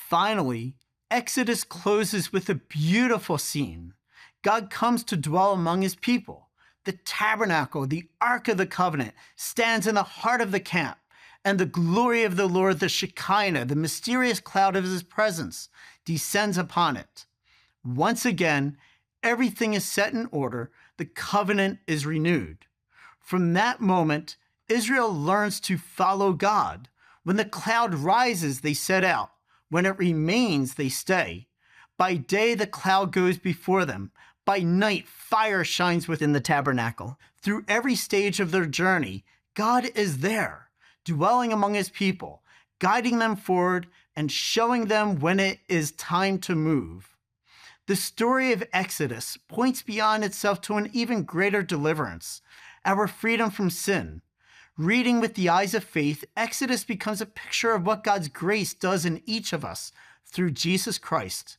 Finally, Exodus closes with a beautiful scene. God comes to dwell among his people. The tabernacle, the Ark of the Covenant, stands in the heart of the camp, and the glory of the Lord, the Shekinah, the mysterious cloud of his presence, descends upon it. Once again, everything is set in order. The covenant is renewed. From that moment, Israel learns to follow God. When the cloud rises, they set out. When it remains, they stay. By day, the cloud goes before them. By night, fire shines within the tabernacle. Through every stage of their journey, God is there, dwelling among his people, guiding them forward and showing them when it is time to move. The story of Exodus points beyond itself to an even greater deliverance, our freedom from sin. Reading with the eyes of faith, Exodus becomes a picture of what God's grace does in each of us through Jesus Christ.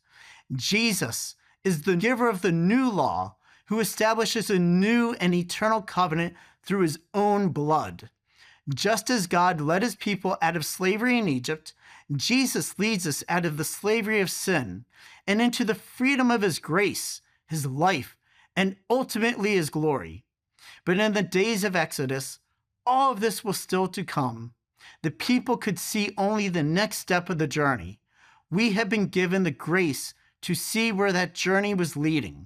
Jesus is the giver of the new law, who establishes a new and eternal covenant through his own blood. Just as God led his people out of slavery in Egypt, Jesus leads us out of the slavery of sin and into the freedom of his grace, his life, and ultimately his glory. But in the days of Exodus, all of this was still to come. The people could see only the next step of the journey. We have been given the grace to see where that journey was leading.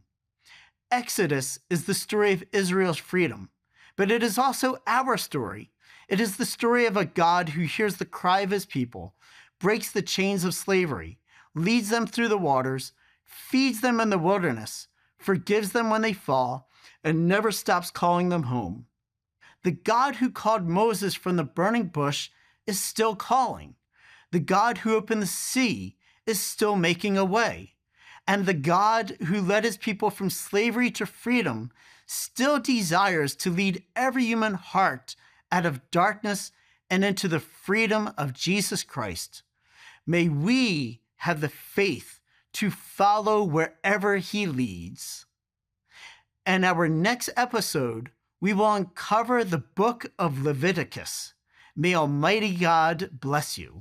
Exodus is the story of Israel's freedom, but it is also our story. It is the story of a God who hears the cry of his people, breaks the chains of slavery, leads them through the waters, feeds them in the wilderness, forgives them when they fall, and never stops calling them home. The God who called Moses from the burning bush is still calling. The God who opened the sea is still making a way. And the God who led his people from slavery to freedom still desires to lead every human heart out of darkness and into the freedom of Jesus Christ. May we have the faith to follow wherever he leads. In our next episode, we will uncover the book of Leviticus. May Almighty God bless you.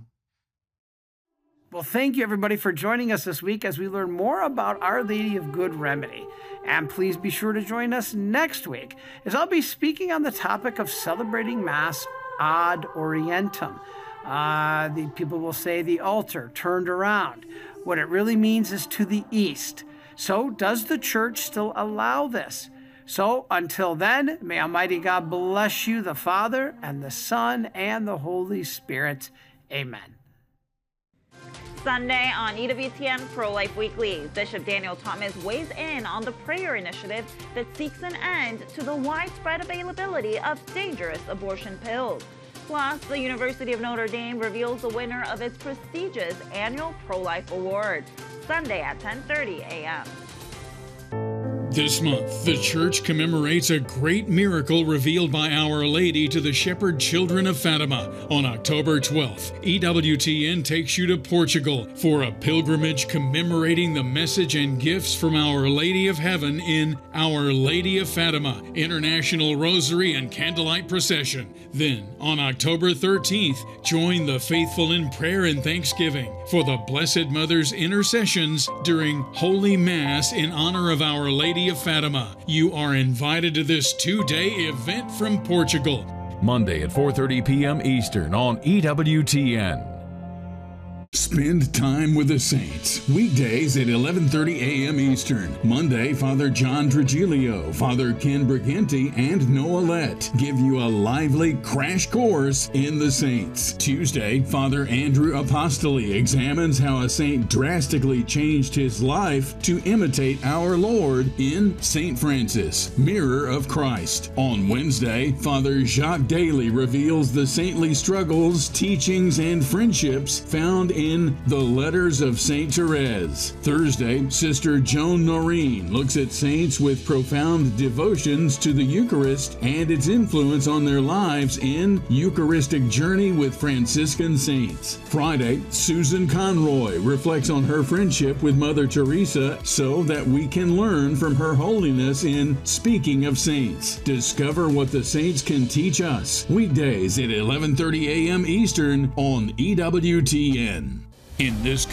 Well, thank you, everybody, for joining us this week as we learn more about Our Lady of Good Remedy. And please be sure to join us next week as I'll be speaking on the topic of celebrating Mass ad orientem. The people will say the altar turned around. What it really means is to the east. So does the church still allow this? So until then, may Almighty God bless you, the Father, and the Son, and the Holy Spirit. Amen. Sunday on EWTN Pro-Life Weekly, Bishop Daniel Thomas weighs in on the prayer initiative that seeks an end to the widespread availability of dangerous abortion pills. Plus, the University of Notre Dame reveals the winner of its prestigious annual Pro-Life Award, Sunday at 10:30 a.m. This month, the Church commemorates a great miracle revealed by Our Lady to the shepherd children of Fatima. On October 12th, EWTN takes you to Portugal for a pilgrimage commemorating the message and gifts from Our Lady of Heaven in Our Lady of Fatima International Rosary and Candlelight Procession. Then, on October 13th, join the faithful in prayer and thanksgiving for the Blessed Mother's intercessions during Holy Mass in honor of Our Lady of Fatima. You are invited to this 2-day event from Portugal. Monday at 4:30 p.m. Eastern on EWTN. Spend time with the saints. Weekdays at 11:30 a.m. Eastern. Monday, Father John Trigilio, Father Ken Briganti, and Noah Lett give you a lively crash course in the saints. Tuesday, Father Andrew Apostoli examines how a saint drastically changed his life to imitate our Lord in St. Francis, Mirror of Christ. On Wednesday, Father Jacques Daly reveals the saintly struggles, teachings, and friendships found in the Letters of St. Therese. Thursday, Sister Joan Noreen looks at saints with profound devotions to the Eucharist and its influence on their lives in Eucharistic Journey with Franciscan Saints. Friday, Susan Conroy reflects on her friendship with Mother Teresa so that we can learn from her holiness in Speaking of Saints. Discover what the saints can teach us. Weekdays at 11:30 a.m. Eastern on EWTN. In this